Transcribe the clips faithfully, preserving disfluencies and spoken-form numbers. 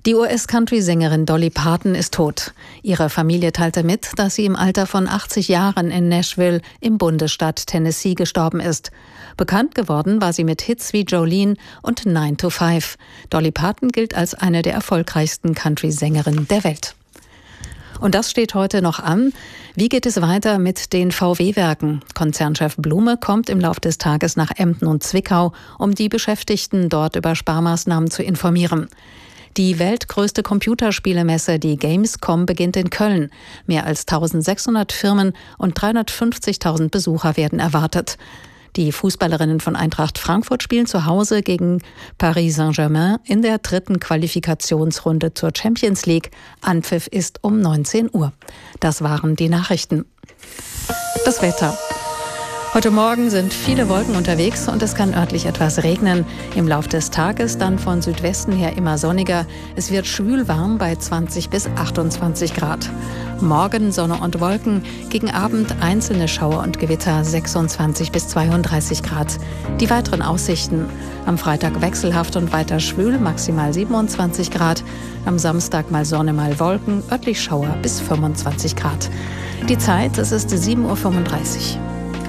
Die U S-Country-Sängerin Dolly Parton ist tot. Ihre Familie teilte mit, dass sie im Alter von achtzig Jahren in Nashville im Bundesstaat Tennessee gestorben ist. Bekannt geworden war sie mit Hits wie Jolene und nine to five. Dolly Parton gilt als eine der erfolgreichsten Country-Sängerinnen der Welt. Und das steht heute noch an. Wie geht es weiter mit den V W-Werken? Konzernchef Blume kommt im Laufe des Tages nach Emden und Zwickau, um die Beschäftigten dort über Sparmaßnahmen zu informieren. Die weltgrößte Computerspielemesse, die Gamescom, beginnt in Köln. Mehr als eintausendsechshundert Firmen und dreihundertfünfzigtausend Besucher werden erwartet. Die Fußballerinnen von Eintracht Frankfurt spielen zu Hause gegen Paris Saint-Germain in der dritten Qualifikationsrunde zur Champions League. Anpfiff ist um neunzehn Uhr. Das waren die Nachrichten. Das Wetter. Heute Morgen sind viele Wolken unterwegs und es kann örtlich etwas regnen. Im Laufe des Tages dann von Südwesten her immer sonniger. Es wird schwül warm bei zwanzig bis achtundzwanzig Grad. Morgen Sonne und Wolken, gegen Abend einzelne Schauer und Gewitter sechsundzwanzig bis zweiunddreißig Grad. Die weiteren Aussichten: am Freitag wechselhaft und weiter schwül, maximal siebenundzwanzig Grad. Am Samstag mal Sonne, mal Wolken, örtlich Schauer bis fünfundzwanzig Grad. Die Zeit, es ist sieben Uhr fünfunddreißig.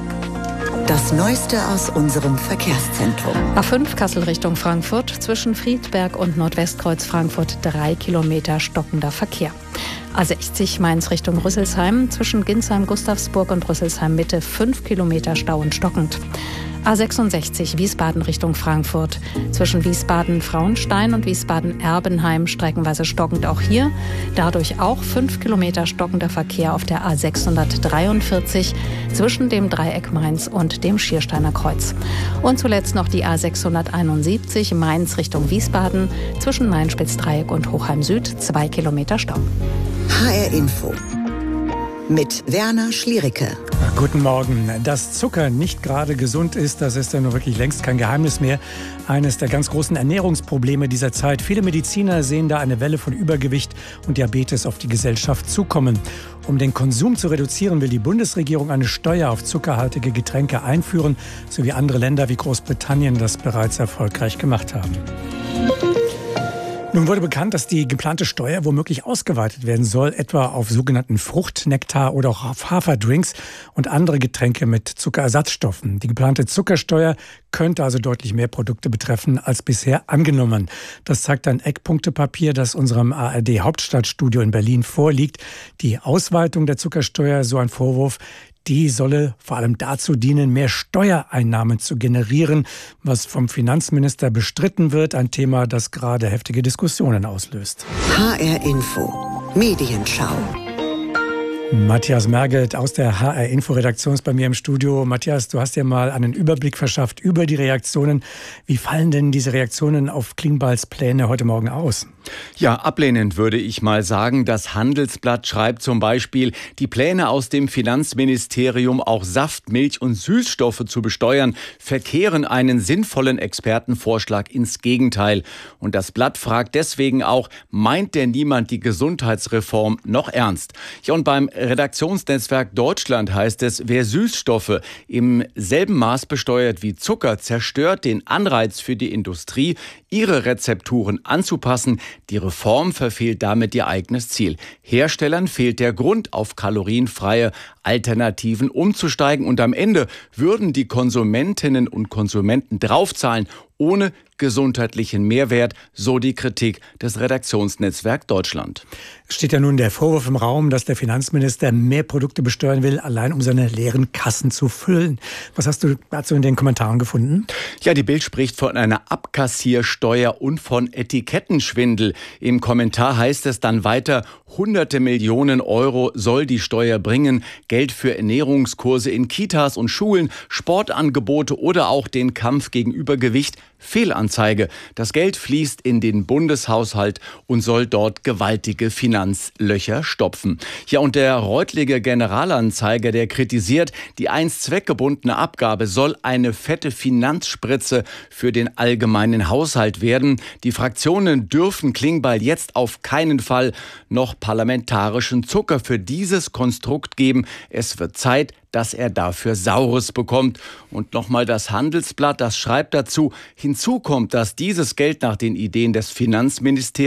Das Neueste aus unserem Verkehrszentrum. A fünf Kassel Richtung Frankfurt, zwischen Friedberg und Nordwestkreuz Frankfurt drei Kilometer stockender Verkehr. A sechzig Mainz Richtung Rüsselsheim, zwischen Ginsheim, Gustavsburg und Rüsselsheim Mitte fünf Kilometer Stau und stockend. A sechsundsechzig Wiesbaden Richtung Frankfurt, zwischen Wiesbaden-Frauenstein und Wiesbaden-Erbenheim streckenweise stockend auch hier. Dadurch auch fünf Kilometer stockender Verkehr auf der A sechshundertdreiundvierzig zwischen dem Dreieck Mainz und dem Schiersteiner Kreuz. Und zuletzt noch die A sechshunderteinundsiebzig Mainz Richtung Wiesbaden, zwischen Main-Spitz-Dreieck und Hochheim Süd zwei Kilometer Stau. H R Info mit Werner Schliericke. Guten Morgen. Dass Zucker nicht gerade gesund ist, das ist ja nur wirklich längst kein Geheimnis mehr. Eines der ganz großen Ernährungsprobleme dieser Zeit. Viele Mediziner sehen da eine Welle von Übergewicht und Diabetes auf die Gesellschaft zukommen. Um den Konsum zu reduzieren, will die Bundesregierung eine Steuer auf zuckerhaltige Getränke einführen, so wie andere Länder wie Großbritannien das bereits erfolgreich gemacht haben. Nun wurde bekannt, dass die geplante Steuer womöglich ausgeweitet werden soll, etwa auf sogenannten Fruchtnektar oder auch auf Haferdrinks und andere Getränke mit Zuckerersatzstoffen. Die geplante Zuckersteuer könnte also deutlich mehr Produkte betreffen als bisher angenommen. Das zeigt ein Eckpunktepapier, das unserem A R D-Hauptstadtstudio in Berlin vorliegt. Die Ausweitung der Zuckersteuer, so ein Vorwurf, die solle vor allem dazu dienen, mehr Steuereinnahmen zu generieren, was vom Finanzminister bestritten wird. Ein Thema, das gerade heftige Diskussionen auslöst. H R Info, Medienschau. Matthias Merget aus der H R-Info-Redaktion ist bei mir im Studio. Matthias, du hast dir mal einen Überblick verschafft über die Reaktionen. Wie fallen denn diese Reaktionen auf Klingbeils Pläne heute Morgen aus? Ja, ablehnend würde ich mal sagen. Das Handelsblatt schreibt zum Beispiel, die Pläne aus dem Finanzministerium, auch Saft, Milch und Süßstoffe zu besteuern, verkehren einen sinnvollen Expertenvorschlag ins Gegenteil. Und das Blatt fragt deswegen auch, meint denn niemand die Gesundheitsreform noch ernst? Ja, und beim Redaktionsnetzwerk Deutschland heißt es, wer Süßstoffe im selben Maß besteuert wie Zucker, zerstört den Anreiz für die Industrie, ihre Rezepturen anzupassen. Die Reform verfehlt damit ihr eigenes Ziel. Herstellern fehlt der Grund, auf kalorienfreie Alternativen umzusteigen. Und am Ende würden die Konsumentinnen und Konsumenten draufzahlen, ohne gesundheitlichen Mehrwert, so die Kritik des Redaktionsnetzwerk Deutschland. Es steht ja nun der Vorwurf im Raum, dass der Finanzminister mehr Produkte besteuern will, allein um seine leeren Kassen zu füllen. Was hast du dazu in den Kommentaren gefunden? Ja, die Bild spricht von einer Abkassiersteuer und von Etikettenschwindel. Im Kommentar heißt es dann weiter, hunderte Millionen Euro soll die Steuer bringen. Geld für Ernährungskurse in Kitas und Schulen, Sportangebote oder auch den Kampf gegen Übergewicht. Fehlanzeige. Das Geld fließt in den Bundeshaushalt und soll dort gewaltige Finanzlöcher stopfen. Ja, und der Reutlinger Generalanzeiger, der kritisiert, die einst zweckgebundene Abgabe soll eine fette Finanzspritze für den allgemeinen Haushalt werden. Die Fraktionen dürfen Klingbeil jetzt auf keinen Fall noch parlamentarischen Zucker für dieses Konstrukt geben. Es wird Zeit, dass er dafür Saures bekommt. Und nochmal das Handelsblatt, das schreibt dazu, hinzu kommt, dass dieses Geld nach den Ideen des Finanzministeriums